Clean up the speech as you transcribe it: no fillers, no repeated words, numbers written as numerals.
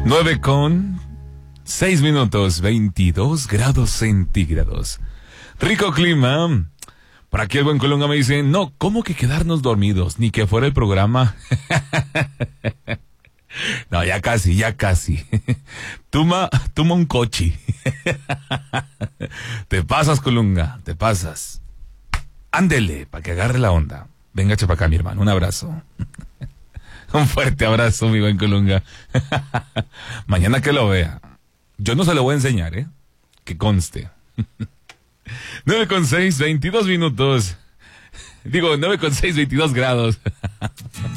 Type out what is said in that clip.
9:06, 22 grados centígrados. Rico clima. Por aquí el buen Colunga me dice, no, ¿cómo que quedarnos dormidos? Ni que fuera el programa. No, ya casi. Toma un cochi. Te pasas, Colunga, te pasas. Ándele, para que agarre la onda. Venga, para acá, mi hermano, un abrazo. Un fuerte abrazo, mi buen Colunga. Mañana que lo vea. Yo no se lo voy a enseñar, que conste. 9:06, 22 minutos. Digo, 9:06, 22 grados.